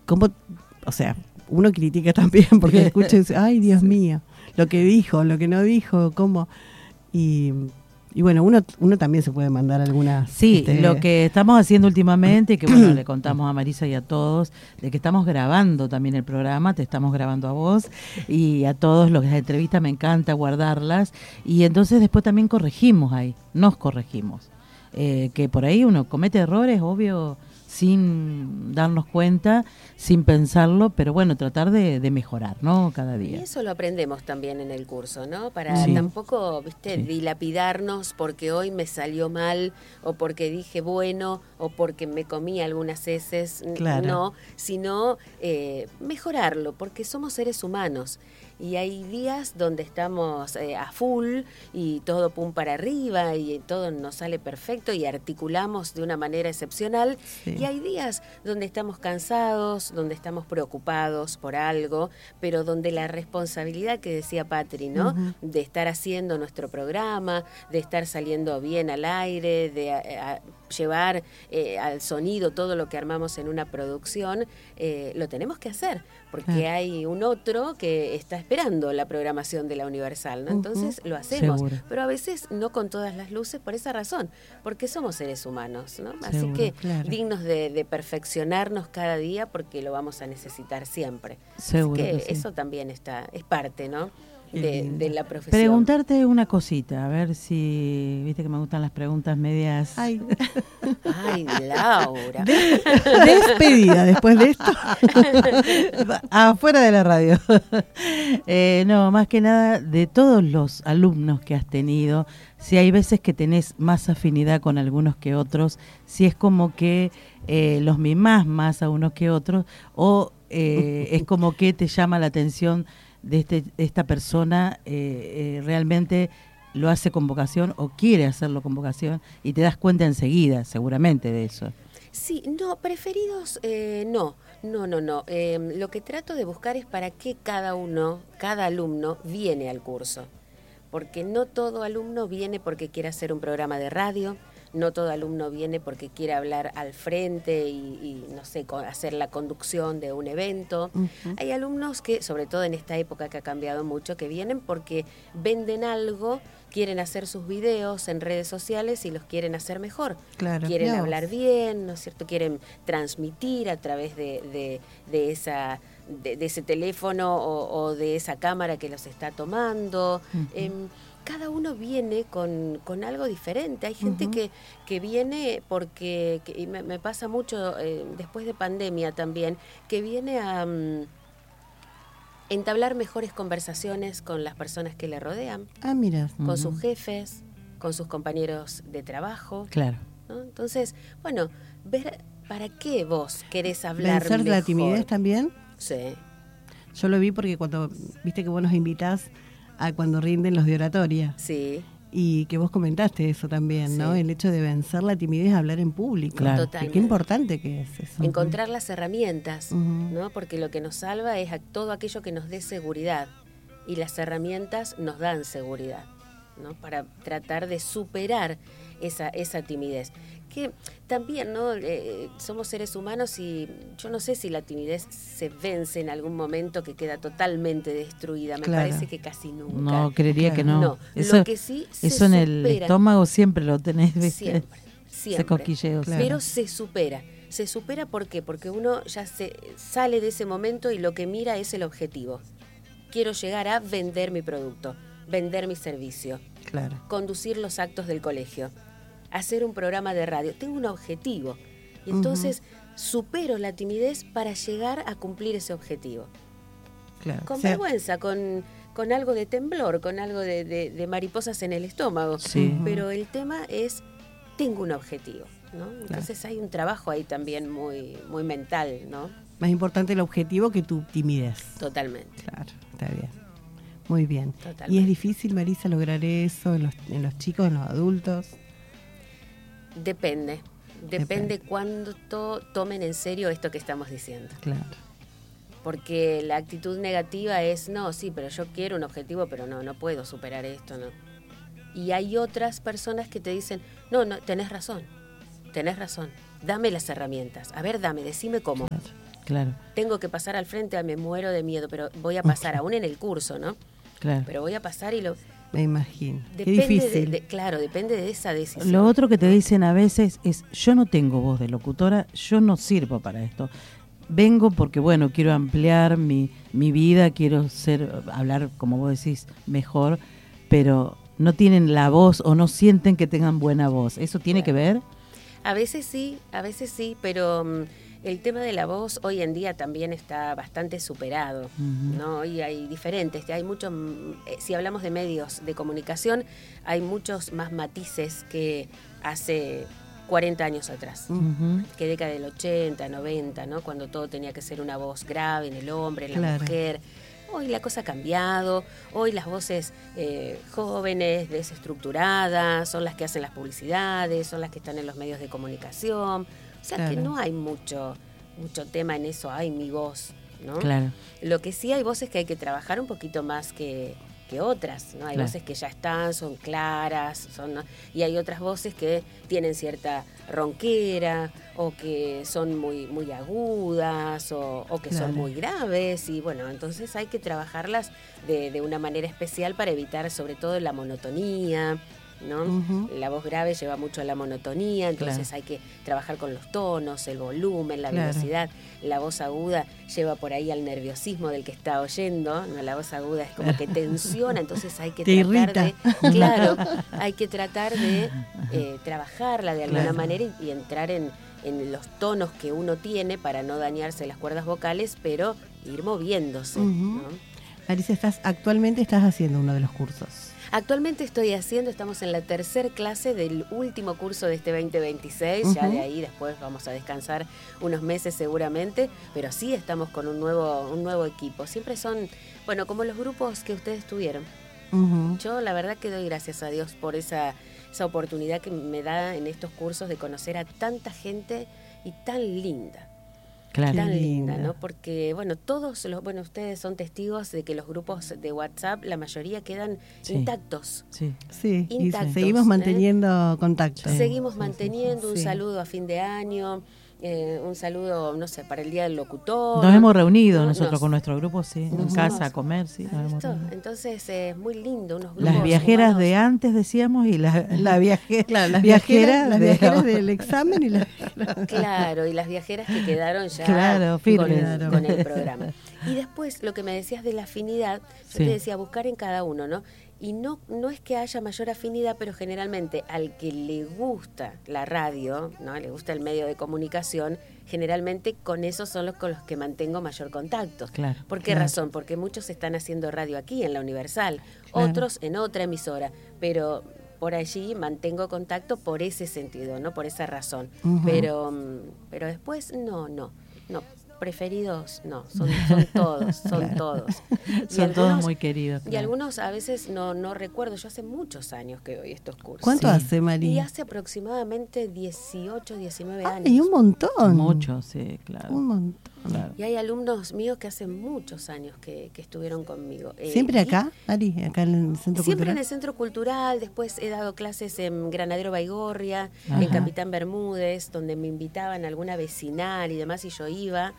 cómo, o sea, uno critica también porque escucha y dice, ay, Dios mío, lo que dijo, lo que no dijo, cómo. Y bueno, uno también se puede mandar algunas... Sí, lo que estamos haciendo últimamente, que bueno, le contamos a Marisa y a todos, de que estamos grabando también el programa, te estamos grabando a vos y a todos los que las entrevistas me encanta guardarlas, y entonces después también corregimos ahí, nos corregimos. Que por ahí uno comete errores, obvio, sin darnos cuenta, sin pensarlo, pero bueno, tratar de mejorar, ¿no? Cada día. Y eso lo aprendemos también en el curso, ¿no? Para tampoco, viste, dilapidarnos porque hoy me salió mal, o porque dije bueno, o porque me comí algunas heces, no, sino mejorarlo, porque somos seres humanos. Y hay días donde estamos a full y todo pum para arriba y todo nos sale perfecto y articulamos de una manera excepcional. Sí. Y hay días donde estamos cansados, donde estamos preocupados por algo, pero donde la responsabilidad que decía Patri, ¿no? De estar haciendo nuestro programa, de estar saliendo bien al aire, de llevar al sonido todo lo que armamos en una producción, lo tenemos que hacer, porque hay un otro que está esperando la programación de la Universal, ¿no? Entonces lo hacemos, seguro. Pero a veces no con todas las luces por esa razón, porque somos seres humanos, ¿no? Así seguro, que dignos de perfeccionarnos cada día, porque lo vamos a necesitar siempre. Seguro. Así que eso también es parte, ¿no? De la profesión. Preguntarte una cosita, a ver si, viste que me gustan las preguntas medias. Ay, Laura. Despedida después de esto. Afuera de la radio. No, más que nada, de todos los alumnos que has tenido, si hay veces que tenés más afinidad con algunos que otros, si es como que los mimás más a unos que otros, o es como que te llama la atención de esta persona, realmente lo hace con vocación o quiere hacerlo con vocación, y te das cuenta enseguida, seguramente, de eso. Sí, no, preferidos no. Lo que trato de buscar es para qué cada alumno viene al curso. Porque no todo alumno viene porque quiere hacer un programa de radio, no todo alumno viene porque quiere hablar al frente y no sé, hacer la conducción de un evento. Hay alumnos que, sobre todo en esta época que ha cambiado mucho, que vienen porque venden algo, quieren hacer sus videos en redes sociales y los quieren hacer mejor. Claro, quieren hablar bien, ¿no es cierto? Quieren transmitir a través de ese teléfono o de esa cámara que los está tomando. Cada uno viene con algo diferente. Hay gente que viene porque, y me pasa mucho después de pandemia también, que viene a entablar mejores conversaciones con las personas que le rodean. Mira. Con sus jefes, con sus compañeros de trabajo. Claro. ¿No? Entonces, bueno, ver para qué vos querés hablar ¿Vencer mejor. La timidez también? Sí. Yo lo vi porque cuando, viste que vos nos invitás a cuando rinden los de oratoria. Sí. Y que vos comentaste eso también, ¿no? El hecho de vencer la timidez, hablar en público. Claro. Totalmente. Qué importante que es eso. Encontrar las herramientas, ¿no? Porque lo que nos salva es todo aquello que nos dé seguridad. Y las herramientas nos dan seguridad, ¿no? Para tratar de superar esa timidez. Que también, ¿no? Somos seres humanos y yo no sé si la timidez se vence en algún momento, que queda totalmente destruida. Me parece que casi nunca. No, creería que no. Eso, lo que sí eso en el estómago siempre lo tenés, ¿viste? Siempre. Ese cosquilleo. Pero se supera. ¿Se supera por qué? Porque uno ya se sale de ese momento y lo que mira es el objetivo. Quiero llegar a vender mi producto, vender mi servicio, conducir los actos del colegio, hacer un programa de radio. Tengo un objetivo y entonces supero la timidez para llegar a cumplir ese objetivo. Claro. Con vergüenza, con algo de temblor, con algo de mariposas en el estómago. Sí. Pero el tema es, tengo un objetivo, ¿no? Entonces hay un trabajo ahí también muy, muy mental, ¿no? Más importante el objetivo que tu timidez. Totalmente. Claro, está bien. Muy bien. Totalmente. ¿Y es difícil, Marisa, lograr eso en los chicos, en los adultos? Depende cuánto tomen en serio esto que estamos diciendo. Claro. Porque la actitud negativa es, no, sí, pero yo quiero un objetivo, pero no puedo superar esto, ¿no? Y hay otras personas que te dicen, no, tenés razón, dame las herramientas. A ver, decime cómo. Claro. Tengo que pasar al frente, me muero de miedo, pero voy a pasar, aún en el curso, ¿no? Claro. Pero voy a pasar y lo... Me imagino. Depende Qué difícil. Claro, depende de esa decisión. Lo otro que te dicen a veces es, yo no tengo voz de locutora, yo no sirvo para esto. Vengo porque, bueno, quiero ampliar mi vida, quiero hablar, como vos decís, mejor, pero no tienen la voz o no sienten que tengan buena voz. ¿Eso tiene que ver? A veces sí, pero el tema de la voz hoy en día también está bastante superado, ¿no? Y hay diferentes, hay muchos, si hablamos de medios de comunicación, hay muchos más matices que hace 40 años atrás, que década del 80, 90, ¿no? Cuando todo tenía que ser una voz grave en el hombre, en la mujer. Hoy la cosa ha cambiado, hoy las voces jóvenes, desestructuradas, son las que hacen las publicidades, son las que están en los medios de comunicación. O sea que no hay mucho tema en eso, hay mi voz, ¿no? Claro. Lo que sí hay voces que hay que trabajar un poquito más que otras, ¿no? Hay voces que ya están, son claras, ¿no? Y hay otras voces que tienen cierta ronquera o que son muy, muy agudas o que son muy graves y bueno, entonces hay que trabajarlas de una manera especial para evitar sobre todo la monotonía, ¿no? La voz grave lleva mucho a la monotonía, entonces hay que trabajar con los tonos, el volumen, la velocidad. La voz aguda lleva por ahí al nerviosismo del que está oyendo, ¿no? La voz aguda es como que tensiona, entonces hay que hay que tratar de trabajarla de alguna manera y entrar en los tonos que uno tiene para no dañarse las cuerdas vocales, pero ir moviéndose, ¿no? Marisa, actualmente estás haciendo uno de los cursos. Actualmente estamos en la tercera clase del último curso de este 2026, ya de ahí después vamos a descansar unos meses seguramente, pero sí estamos con un nuevo equipo. Siempre son, bueno, como los grupos que ustedes tuvieron. Yo la verdad que doy gracias a Dios por esa oportunidad que me da en estos cursos de conocer a tanta gente y tan linda. Claro. Tan linda, ¿no? Porque, bueno, ustedes son testigos de que los grupos de WhatsApp, la mayoría quedan intactos. Sí, intactos, y seguimos manteniendo contacto. Seguimos manteniendo un saludo a fin de año, un saludo, no sé, para el Día del Locutor. Nos hemos reunido nosotros con nuestro grupo, en casa a comer, Entonces es muy lindo, unos grupos las viajeras humanos. De antes decíamos y las viajeras del examen y las claro, y las viajeras que quedaron ya con el programa. Y después lo que me decías de la afinidad, yo te decía buscar en cada uno, ¿no? Y no es que haya mayor afinidad, pero generalmente al que le gusta la radio, ¿no? Le gusta el medio de comunicación, generalmente con esos son con los que mantengo mayor contacto. Claro, ¿Por qué razón? Porque muchos están haciendo radio aquí en la Universal, otros en otra emisora, pero por allí mantengo contacto por ese sentido, no por esa razón. Pero después no. Preferidos, no, son todos. Son algunos, todos muy queridos. Y algunos a veces no recuerdo, yo hace muchos años que doy estos cursos. ¿Cuánto hace, María? Y hace aproximadamente 18, 19 años. Y un montón. Mucho, sí, claro. Un montón. Claro. Y hay alumnos míos que hace muchos años que estuvieron conmigo. ¿Siempre acá, Ari? ¿Acá en el Centro Cultural? Siempre en el Centro Cultural, después he dado clases en Granadero Baigorria, en Capitán Bermúdez, donde me invitaban a alguna vecinal y demás, y yo iba.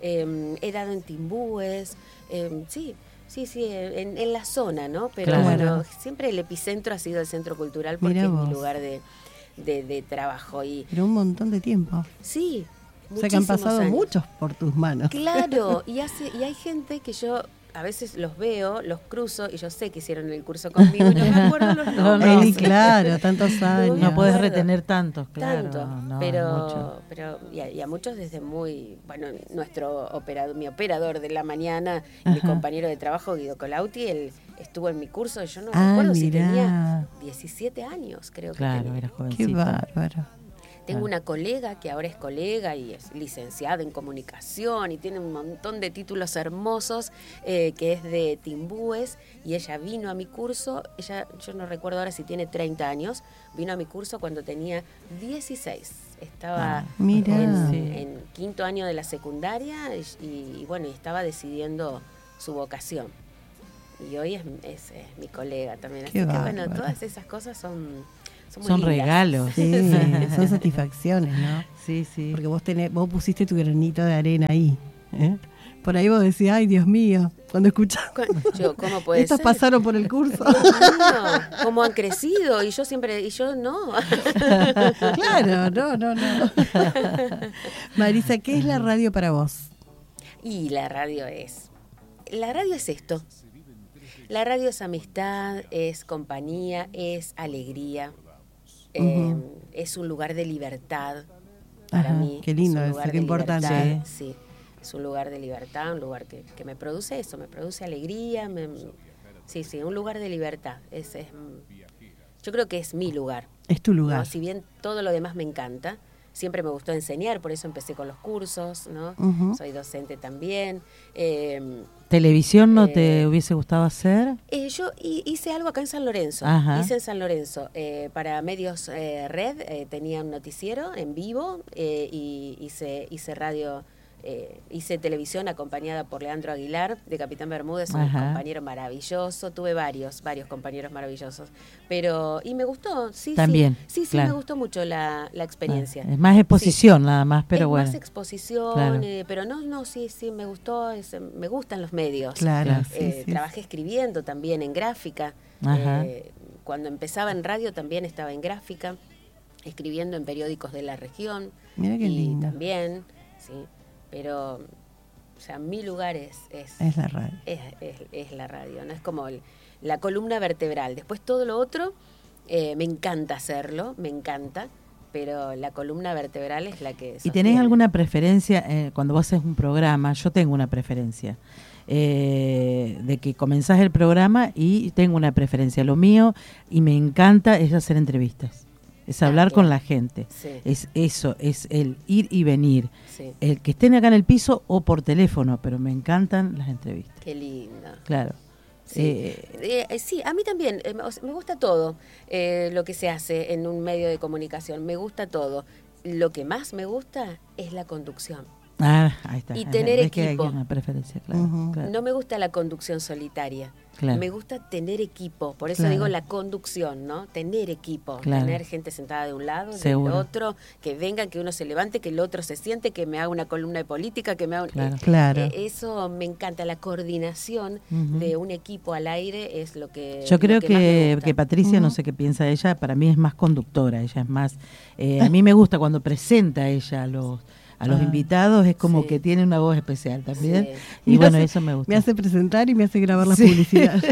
He dado en Timbúes, sí, en la zona, ¿no? Pero bueno, siempre el epicentro ha sido el Centro Cultural porque es mi lugar de trabajo. Pero un montón de tiempo. Sí. O sea que han pasado años. Muchos por tus manos. Claro, y hay gente que yo a veces los veo, los cruzo y yo sé que hicieron el curso conmigo y no me acuerdo los nombres. Claro, tantos años. No puedes retener tantos, claro. Pero y a muchos desde muy, bueno, mi operador de la mañana, mi compañero de trabajo, Guido Colauti, él estuvo en mi curso y yo no me acuerdo si tenía 17 años, creo que tenía. Era jovencito. Qué bárbaro. Tengo una colega que ahora es colega y es licenciada en comunicación y tiene un montón de títulos hermosos, que es de Timbúes, y ella vino a mi curso, yo no recuerdo ahora si tiene 30 años, vino a mi curso cuando tenía 16. Estaba en quinto año de la secundaria y bueno, y estaba decidiendo su vocación. Y hoy es mi colega también. Así que bueno, todas esas cosas son regalos. Sí, son satisfacciones, ¿no? Sí. Porque vos pusiste tu granito de arena ahí. Por ahí vos decís, ay, Dios mío, cuando escuchás. ¿Cómo puede Estos ser? pasaron por el curso. ¿Cómo han crecido? Y yo no. Claro, no. Marisa, ¿qué es la radio para vos? Y la radio es esto. La radio es amistad, es compañía, es alegría, es un lugar de libertad para mí. Qué lindo, es qué importante. Sí, es un lugar de libertad, un lugar que me produce eso, me produce alegría, sí, un lugar de libertad. Yo creo que es mi lugar. Es tu lugar. ¿No? Si bien todo lo demás me encanta, siempre me gustó enseñar, por eso empecé con los cursos, ¿no? Soy docente también. ¿Televisión no te hubiese gustado hacer? Yo hice algo acá en San Lorenzo. Hice en San Lorenzo. Para Medios Red tenía un noticiero en vivo y hice radio. Hice televisión acompañada por Leandro Aguilar de Capitán Bermúdez, un compañero maravilloso. Tuve varios compañeros maravillosos, y me gustó, también, sí, claro. Me gustó mucho la experiencia. Es más exposición nada más, pero bueno. Más exposición, claro. Pero sí, me gustó, me gustan los medios. Claro. Trabajé escribiendo también en gráfica. Cuando empezaba en radio también estaba en gráfica, escribiendo en periódicos de la región. Mira qué lindo. También, sí. Pero, o sea, mi lugar es la radio. Es la radio, ¿no? Es como la columna vertebral. Después todo lo otro, me encanta hacerlo, pero la columna vertebral es la que sostiene. ¿Y tenés alguna preferencia cuando vos haces un programa? Yo tengo una preferencia. De que comenzás el programa y tengo una preferencia. Lo mío, y me encanta, es hacer entrevistas. Es hablar con la gente. Sí. Es eso, es el ir y venir. Sí. El que estén acá en el piso o por teléfono, pero me encantan las entrevistas. Qué lindo. Claro. Sí, sí, a mí también. Me gusta todo lo que se hace en un medio de comunicación. Me gusta todo. Lo que más me gusta es la conducción. Ahí está. Y tener equipo. Que hay una preferencia, claro, claro. No me gusta la conducción solitaria. Claro. Me gusta tener equipo, por eso digo la conducción, ¿no? Tener equipo, tener gente sentada de un lado, del otro, que vengan, que uno se levante, que el otro se siente, que me haga una columna de política, que me haga... eso me encanta, la coordinación de un equipo al aire es lo que... Yo creo que Patricia, no sé qué piensa ella, para mí es más conductora, ella es más... a mí me gusta cuando presenta ella a los invitados, es como que tiene una voz especial también. Sí. Y bueno, eso me gusta. Me hace presentar y me hace grabar la publicidad.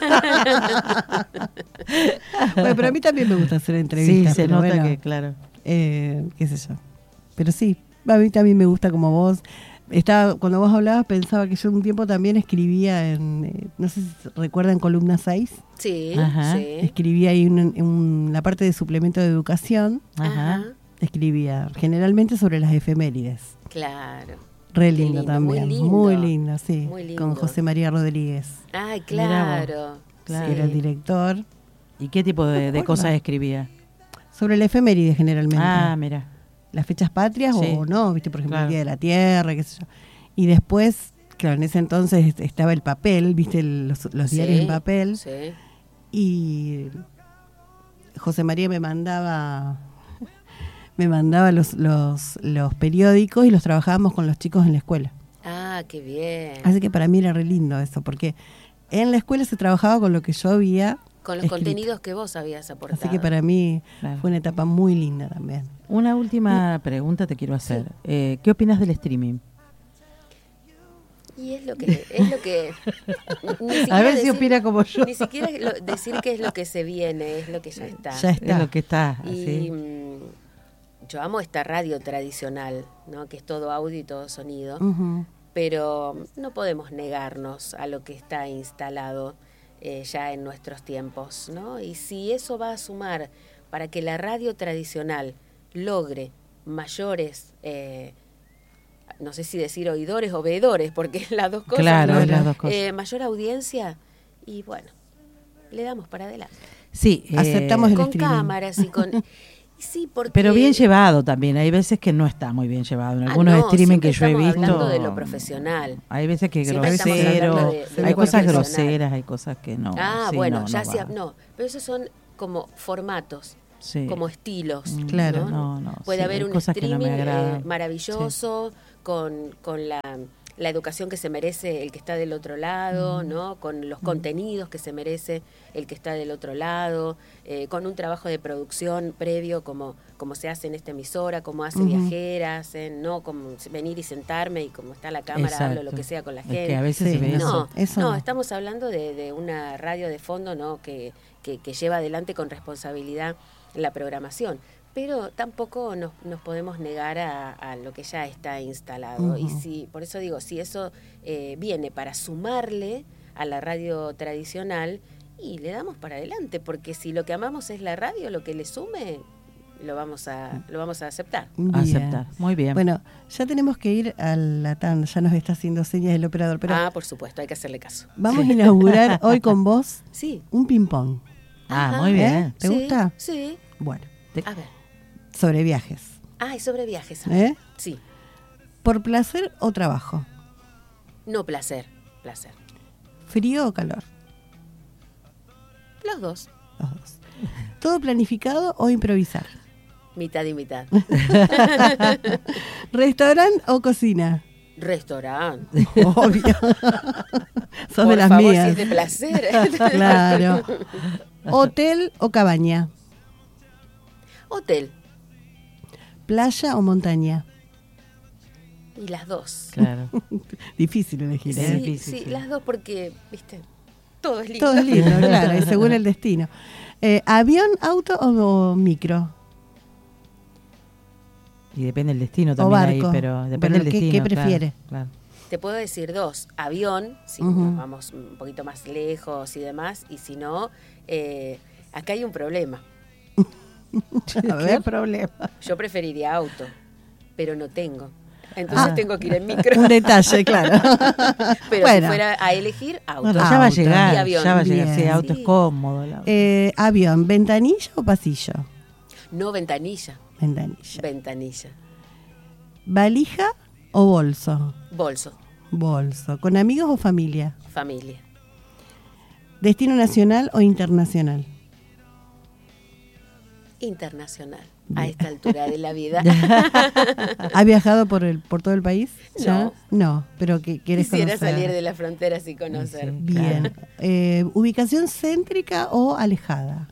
Bueno, pero a mí también me gusta hacer entrevistas. Sí, se nota que, claro. Qué sé yo. Pero sí, a mí también me gusta como vos. Cuando vos hablabas pensaba que yo un tiempo también escribía en, no sé si recuerdan Columna 6. Sí, sí. Escribía ahí en la parte de suplemento de educación. Escribía generalmente sobre las efemérides. Claro. Re lindo también. Muy lindo, sí. Muy lindo. Con José María Rodríguez. Ay, claro. Era el director. ¿Y qué tipo de cosas escribía? Sobre la efeméride generalmente. Mira. Las fechas patrias o no, viste, por ejemplo, el Día de la Tierra, qué sé yo. Y después, claro, en ese entonces estaba el papel, viste, los diarios en papel. Sí. Y José María me mandaba los periódicos y los trabajábamos con los chicos en la escuela. Ah, qué bien. Así que para mí era re lindo eso, porque en la escuela se trabajaba con lo que yo había con los contenidos que vos habías aportado. Así que para mí fue una etapa muy linda también. Una última pregunta te quiero hacer. ¿Qué opinas del streaming? Y es lo que a ver si opina como yo. Ni siquiera decir que es lo que se viene, es lo que ya está. Ya está. Es lo que está. Y yo amo esta radio tradicional, ¿no? Que es todo audio y todo sonido, pero no podemos negarnos a lo que está instalado ya en nuestros tiempos, ¿no? Y si eso va a sumar para que la radio tradicional logre mayores, no sé si decir oidores o veedores, porque es las dos cosas, claro, ¿no? Las dos cosas. Mayor audiencia, y bueno, le damos para adelante. Sí, aceptamos el con streaming. Cámaras y con... Sí, porque... Pero bien llevado también, hay veces que no está muy bien llevado. En algunos streaming que yo he visto... hablando de lo profesional. Hay veces que es grosero, hay cosas groseras, hay cosas que no. Bueno, pero esos son como formatos, como estilos. Claro. ¿no? Puede haber un streaming maravilloso con la educación que se merece el que está del otro lado, ¿no? Con los contenidos que se merece el que está del otro lado, con un trabajo de producción previo como se hace en esta emisora, como hace Viajeras, no como venir y sentarme y como está la cámara, Exacto. hablo lo que sea con la gente. Es que a veces se ve no, eso. No, estamos hablando de una radio de fondo, ¿no? que lleva adelante con responsabilidad la programación. Pero tampoco nos podemos negar a lo que ya está instalado. Y por eso digo, si eso viene para sumarle a la radio tradicional, y le damos para adelante, porque si lo que amamos es la radio, lo que le sume, lo vamos a aceptar. Bien. Aceptar, muy bien. Bueno, ya tenemos que ir a la tanda, ya nos está haciendo señas el operador. Pero por supuesto, hay que hacerle caso. Vamos a inaugurar hoy con vos un ping-pong. Muy bien. ¿Te gusta? Sí. Bueno. A ver. Sobre viajes. Y sobre viajes. Sí. ¿Por placer o trabajo? No, placer. ¿Frío o calor? Los dos. ¿Todo planificado o improvisar? Mitad y mitad. ¿Restaurante o cocina? Restaurante. Obvio. Sos Por de las favor, mías. si es de placer. Claro. ¿Hotel o cabaña? Hotel. ¿Playa o montaña? Y las dos. Claro. Difícil elegir, Sí, las dos porque, viste, todo es lindo. Todo es lindo, claro, y según el destino. ¿Avión, auto o micro? Y depende del destino también. O barco. Ahí, pero depende del destino. ¿Qué prefiere? Claro. Te puedo decir dos. Avión, si nos vamos un poquito más lejos y demás. Y si no, acá hay un problema. ¿Qué problema? Yo preferiría auto, pero no tengo. Entonces tengo que ir en micro. Un detalle, claro. Pero si fuera a elegir, auto. Bueno, ya va a llegar. Y avión. Ya va a llegar. Bien. Sí, auto es cómodo. ¿Avión, ventanilla o pasillo? No, ventanilla. Ventanilla. ¿Valija o bolso? Bolso. ¿Con amigos o familia? Familia. ¿Destino nacional o internacional? Internacional. Bien. A esta altura de la vida. ¿Ha viajado por todo el país? ¿Ya? No, pero ¿quieres Quisiera conocer? salir de las fronteras y conocer. Sí, Bien. claro. ¿Ubicación céntrica o alejada?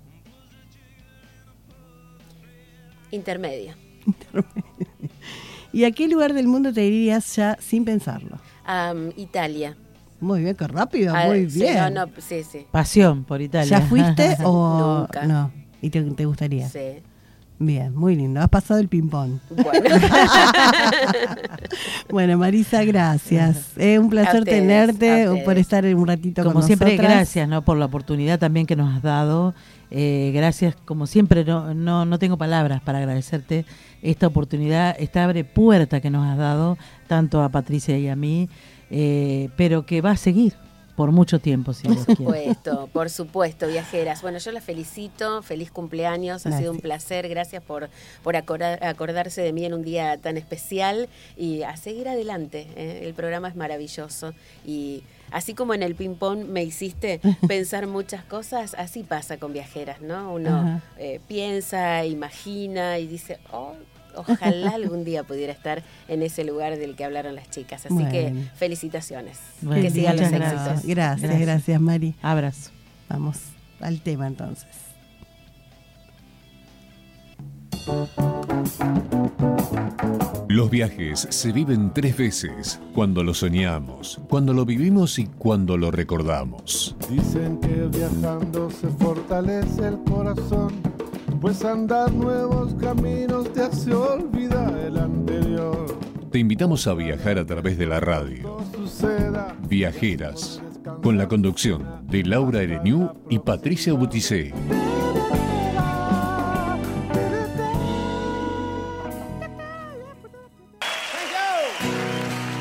Intermedia. ¿Y a qué lugar del mundo te irías ya sin pensarlo? Italia. Muy bien, qué rápido, muy bien. Sí. Pasión por Italia. ¿Ya fuiste o Nunca. no? ¿Y te gustaría? Sí. Bien, muy lindo. Has pasado el ping-pong. Bueno. Bueno, Marisa, gracias. Un placer A ustedes, tenerte por estar un ratito con nosotros. Como siempre, gracias, ¿no? Por la oportunidad también que nos has dado. Gracias, como siempre, no tengo palabras para agradecerte esta oportunidad, esta abre puerta que nos has dado, tanto a Patricia y a mí, pero que va a seguir por mucho tiempo, si Dios quiere. Por supuesto, viajeras. Bueno, yo las felicito, feliz cumpleaños, ha sido un placer, gracias por acordarse de mí en un día tan especial y a seguir adelante, el programa es maravilloso y así como en el ping-pong me hiciste pensar muchas cosas, así pasa con viajeras, ¿no? Uno piensa, imagina y dice, ojalá algún día pudiera estar en ese lugar del que hablaron las chicas. Así que felicitaciones. Bueno, que sigan los gracias. éxitos. Gracias, Mari. Abrazo. Vamos al tema entonces. Los viajes se viven 3 veces: cuando lo soñamos, cuando lo vivimos y cuando lo recordamos. Dicen que viajando se fortalece el corazón, pues andar nuevos caminos te hace olvidar el anterior. Te invitamos a viajar a través de la radio. Viajeras, con la conducción de Laura Ereñú y Patricia Butticé.